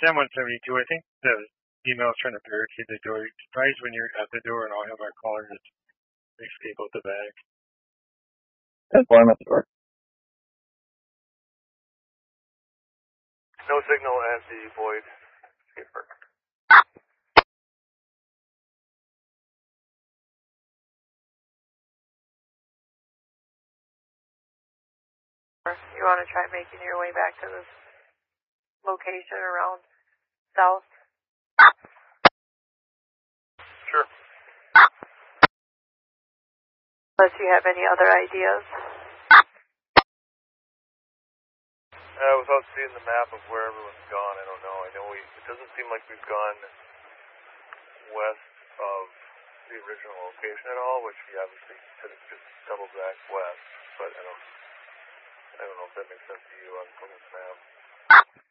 Sam 172. I think the email's trying to barricade the door. Surprised when you're at the door, and I'll have our caller just escape out the bag. That's why I'm at the door. No signal at the void skipper. You want to try making your way back to this location around south? Sure. Unless you have any other ideas. Without seeing the map of where everyone's gone, I don't know. I know it doesn't seem like we've gone west of the original location at all, which we obviously could have just double back west, but I don't know if that makes sense to you on this map.